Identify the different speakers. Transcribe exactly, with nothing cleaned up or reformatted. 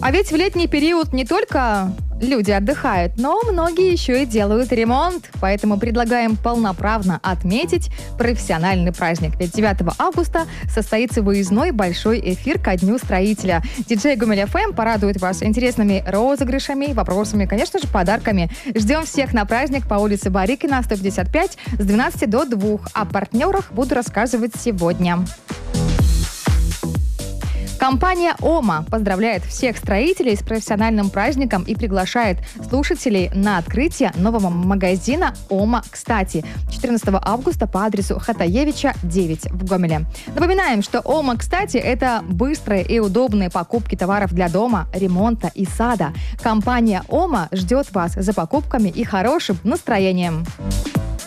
Speaker 1: А ведь в летний период не только люди отдыхают, но многие еще и делают ремонт. Поэтому предлагаем полноправно отметить профессиональный праздник. Ведь девятого августа состоится выездной большой эфир ко Дню строителя. Диджей Гомель эф эм порадует вас интересными розыгрышами, вопросами, конечно же, подарками. Ждем всех на праздник по улице Барыкина, сто пятьдесят пять, с двенадцати до двух. О партнерах буду рассказывать сегодня. Компания «Ома» поздравляет всех строителей с профессиональным праздником и приглашает слушателей на открытие нового магазина «Ома Кстати» четырнадцатого августа по адресу Хатаевича, девять в Гомеле. Напоминаем, что «Ома Кстати» — это быстрые и удобные покупки товаров для дома, ремонта и сада. Компания «Ома» ждет вас за покупками и хорошим настроением.